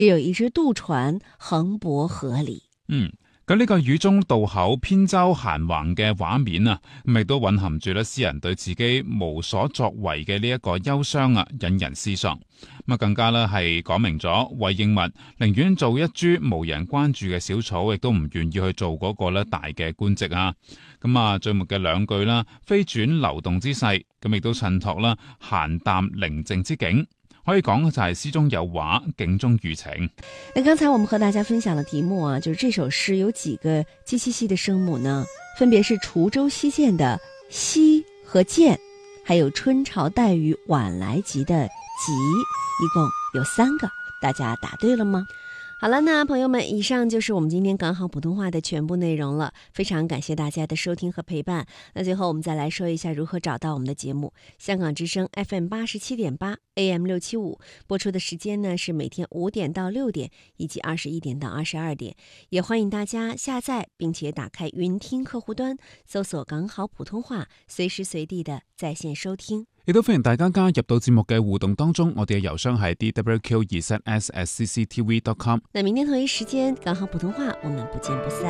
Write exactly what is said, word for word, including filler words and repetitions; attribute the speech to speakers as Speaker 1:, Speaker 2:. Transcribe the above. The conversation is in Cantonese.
Speaker 1: 有一隻渡船橫泊河裏。
Speaker 2: 嗯。咁呢個雨中渡口扁舟閒橫嘅畫面啊，亦都蘊含住咧詩人對自己無所作為嘅呢一個憂傷啊，引人思索。咁啊，更加咧係講明咗韋應物寧願做一株無人關注嘅小草，亦都唔願意去做嗰個咧大嘅官職啊。咁啊，最末嘅兩句啦，飛轉流動之勢，咁亦都襯托啦閒淡寧靜之景。可以講就係詩中有畫，景中寓情。
Speaker 1: 那剛才我們和大家分享的題目啊，就是這首詩有幾個唧唧唧的聲母呢？分別是滁州西澗的西和澗，還有春潮帶雨晚來急的急，一共有三個。大家答對了嗎？好了，那朋友們，以上就是我們今天港好普通話的全部內容了。非常感謝大家的收聽和陪伴。那最後我們再來說一下如何找到我們的節目。香港之聲 F M 八十七點八 A M 六七五播出的時間呢是每天五點到六點，以及二十一點到二十二點。也歡迎大家下載並且打開雲聽客戶端，搜索港好普通話，隨時隨地的在線收聽。
Speaker 2: 亦都歡迎大家加入到節目嘅互動當中，我哋嘅郵箱係 d w q 二 s at c c t v dot com。
Speaker 1: 那明天同一時間，港好普通話，我們不見不散。